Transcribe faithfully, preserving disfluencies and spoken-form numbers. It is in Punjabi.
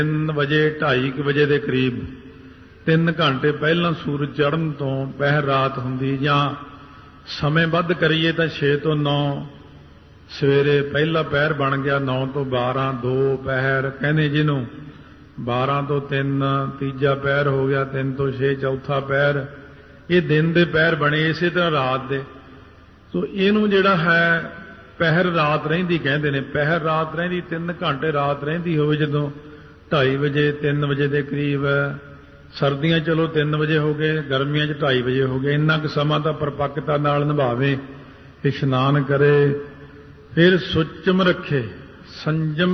ਤਿੰਨ ਵਜੇ ਢਾਈ ਕੁ ਵਜੇ ਦੇ ਕਰੀਬ ਤਿੰਨ ਘੰਟੇ ਪਹਿਲਾਂ ਸੂਰਜ ਚੜ੍ਹਨ ਤੋਂ ਪਹਿਰ ਰਾਤ ਹੁੰਦੀ, ਜਾਂ ਸਮੇਂ ਵੱਧ ਕਰੀਏ ਤਾਂ ਛੇ ਤੋਂ ਨੌ ਸਵੇਰੇ ਪਹਿਲਾ ਪਹਿਰ ਬਣ ਗਿਆ, ਨੌ ਤੋਂ ਬਾਰਾਂ ਦੋ ਪਹਿਰ ਕਹਿੰਦੇ ਜਿਹਨੂੰ, ਬਾਰਾਂ ਤੋਂ ਤਿੰਨ ਤੀਜਾ ਪਹਿਰ ਹੋ ਗਿਆ, ਤਿੰਨ ਤੋਂ ਛੇ ਚੌਥਾ ਪਹਿਰ। ਇਹ ਦਿਨ ਦੇ ਪਹਿਰ ਬਣੇ, ਇਸੇ ਤਰ੍ਹਾਂ ਰਾਤ ਦੇ। ਸੋ ਇਹਨੂੰ ਜਿਹੜਾ ਹੈ ਪਹਿਰ ਰਾਤ ਰਹਿੰਦੀ ਕਹਿੰਦੇ ਨੇ। ਪਹਿਰ ਰਾਤ ਰਹਿੰਦੀ, ਤਿੰਨ ਘੰਟੇ ਰਾਤ ਰਹਿੰਦੀ ਹੋਵੇ ਜਦੋਂ ਢਾਈ ਵਜੇ ਤਿੰਨ ਵਜੇ ਦੇ ਕਰੀਬ, ਸਰਦੀਆਂ ਚਲੋ ਤਿੰਨ ਵਜੇ ਹੋ ਗਏ, ਗਰਮੀਆਂ 'ਚ ਢਾਈ ਵਜੇ ਹੋ ਗਏ, ਇੰਨਾ ਕੁ ਸਮਾਂ ਤਾਂ ਪਰਪੱਕਤਾ ਨਾਲ ਨਿਭਾਵੇ, ਇਸ਼ਨਾਨ ਕਰੇ, ਫਿਰ ਸੁਚਮ ਰੱਖੇ, ਸੰਜਮ